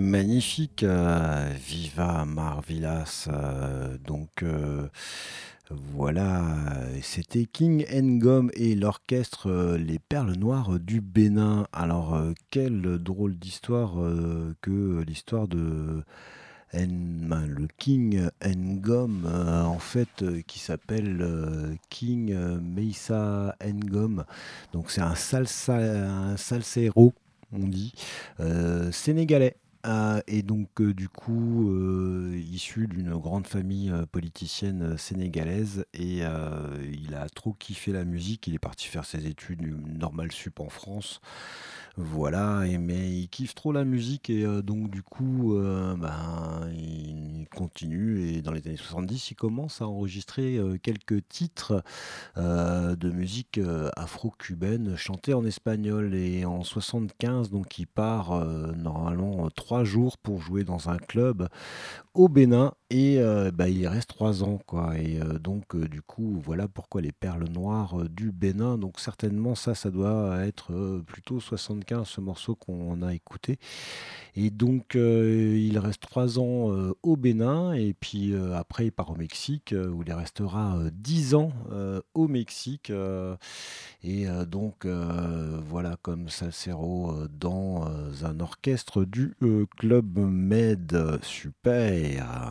Magnifique, Viva Marvillas. Voilà, c'était King Ngom et l'orchestre Les Perles Noires du Bénin. Alors, quelle drôle d'histoire que l'histoire de le King Ngom, en fait, qui s'appelle King Meissa Ngom. Donc, c'est un salsero, on dit, sénégalais. Et donc, du coup, issu d'une grande famille politicienne sénégalaise, et il a trop kiffé la musique. Il est parti faire ses études normales sup en France. Voilà, mais il kiffe trop la musique, et donc du coup, il continue, et dans les années 70, il commence à enregistrer quelques titres de musique afro-cubaine chantée en espagnol. Et en 75, donc il part normalement 3 jours pour jouer dans un club au Bénin, et il y reste 3 ans, quoi. Et donc du coup, voilà pourquoi les perles noires du Bénin. Donc certainement ça doit être plutôt 75, ce morceau qu'on a écouté. Et donc, il reste 3 ans au Bénin, et puis après, il part au Mexique, où il restera 10 ans au Mexique. Et donc, voilà, comme Salsero dans un orchestre du Club Med. Super!